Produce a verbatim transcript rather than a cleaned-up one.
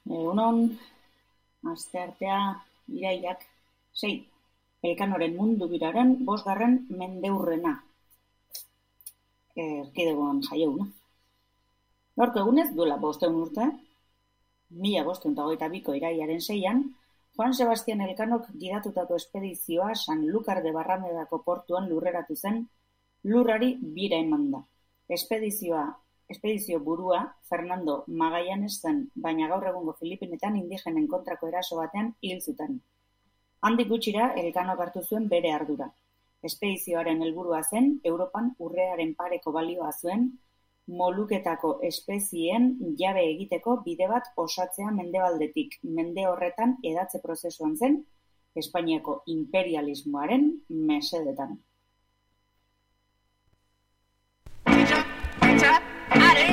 Egunon, asteartea irailak sei, Elkanoren mundu biraren bosgarren mendeurrena. Erkidegoan jaieuna. Gaurko egunez duela bosteun urte, mila bosteun eta hogeita biko irailaren seian, Juan Sebastian Elkanok gidatutako espedizioa Sanlúcar de Barramedako portuan lurreratu zen, lurrari bira eman da. Espedizioa, espedizio burua Fernando Magallanes zen, baina gaur egungo Filipinetan indigenen kontrako eraso batean hil zuten. Handik gutxira Elkanok hartu zuen bere ardura. Espedizioaren helburua zen, Europan urrearen pareko balioa zuen, Moluketako espezieen jabe egiteko bide bat osatzea mendebaldetik. Mende horretan edatze prozesuan zen, Espainiako imperialismoaren mesedetan.